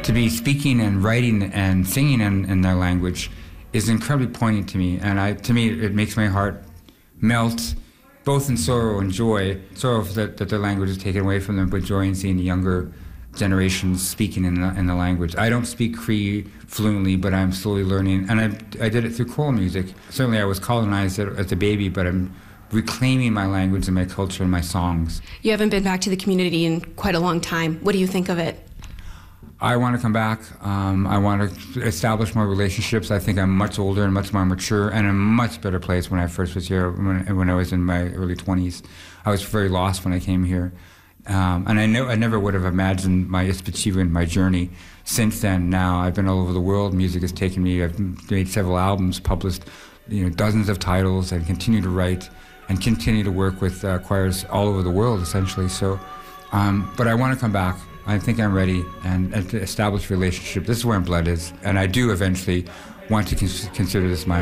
to be speaking and writing and singing in their language is incredibly poignant to me. And to me, it makes my heart melt, both in sorrow and joy. Sorrow that their language is taken away from them, but joy in seeing the younger generations speaking in the language. I don't speak Cree fluently, but I'm slowly learning. And I did it through choral music. Certainly I was colonized as a baby, but I'm reclaiming my language and my culture and my songs. You haven't been back to the community in quite a long time. What do you think of it? I want to come back. I want to establish more relationships. I think I'm much older and much more mature and in a much better place when I first was here, when I was in my early 20s. I was very lost when I came here. And I never would have imagined my achievement, my journey. Since then, now, I've been all over the world. Music has taken me. I've made several albums, published dozens of titles, and continue to write and continue to work with choirs all over the world, essentially. So, but I want to come back. I think I'm ready and to establish a relationship. This is where my blood is. And I do eventually want to consider this my